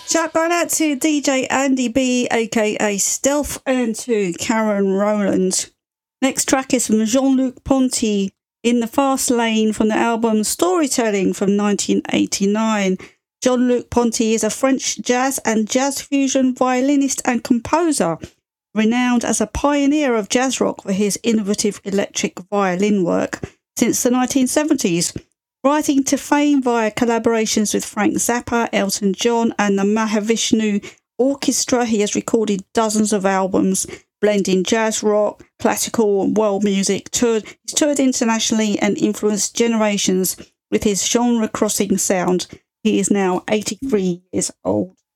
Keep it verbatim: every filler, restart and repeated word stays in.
Shout going out to D J Andy B, aka Stealth, and to Karen Rowland. Next track is from Jean-Luc Ponty, In the Fast Lane, from the album Storytelling from nineteen eighty-nine. Jean-Luc Ponty is a French jazz and jazz fusion violinist and composer, renowned as a pioneer of jazz rock for his innovative electric violin work since the nineteen seventies. Rising to fame via collaborations with Frank Zappa, Elton John and the Mahavishnu Orchestra, he has recorded dozens of albums, blending jazz, rock, classical and world music. Toured, he's toured internationally and influenced generations with his genre-crossing sound. He is now eighty-three years old.